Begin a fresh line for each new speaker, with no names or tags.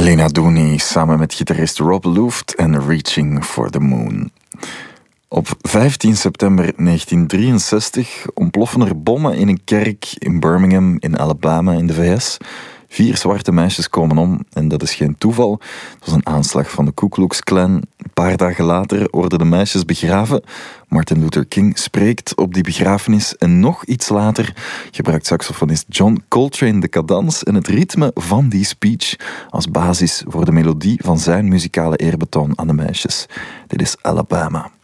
Elena Dooney samen met gitarist Rob Luft en Reaching for the Moon. Op 15 september 1963 ontploffen er bommen in een kerk in Birmingham in Alabama in de VS. 4 zwarte meisjes komen om en dat is geen toeval. Het was een aanslag van de Ku Klux Klan. Een paar dagen later worden de meisjes begraven. Martin Luther King spreekt op die begrafenis en nog iets later gebruikt saxofonist John Coltrane de cadans en het ritme van die speech als basis voor de melodie van zijn muzikale eerbetoon aan de meisjes. Dit is Alabama.